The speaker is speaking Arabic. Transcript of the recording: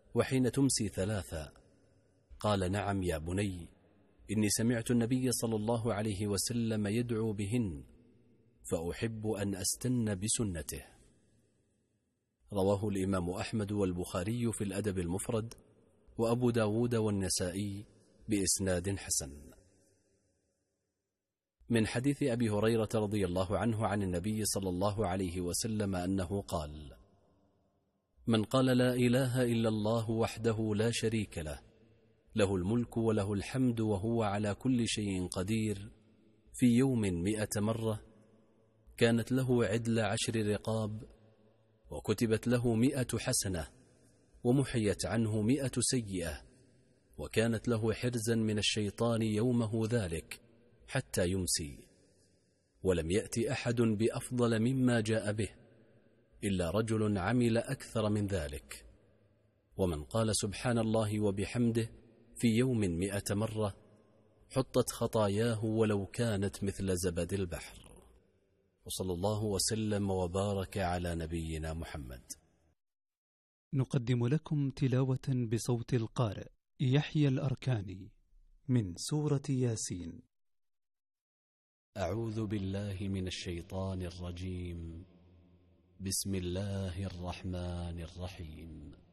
وحين تمسي 3. قال: نعم يا بني، إني سمعت النبي صلى الله عليه وسلم يدعو بهن، فأحب أن أستن بسنته. رواه الإمام أحمد والبخاري في الأدب المفرد، وأبو داود والنسائي بإسناد حسن. من حديث أبي هريرة رضي الله عنه عن النبي صلى الله عليه وسلم أنه قال: من قال لا إله إلا الله وحده لا شريك له، له الملك وله الحمد وهو على كل شيء قدير، في يوم 100 مرة، كانت له عدل 10 رقاب، وكتبت له 100 حسنة، ومحيت عنه 100 سيئة، وكانت له حرزا من الشيطان يومه ذلك حتى يمسي. ولم يأتي أحد بأفضل مما جاء به إلا رجل عمل أكثر من ذلك. ومن قال سبحان الله وبحمده في يوم 100 مرة، حطت خطاياه ولو كانت مثل زبد البحر. وصلى الله وسلم وبارك على نبينا محمد. نقدم لكم تلاوة بصوت القارئ يحيى الأركاني من سورة ياسين. أعوذ بالله من الشيطان الرجيم. بسم الله الرحمن الرحيم.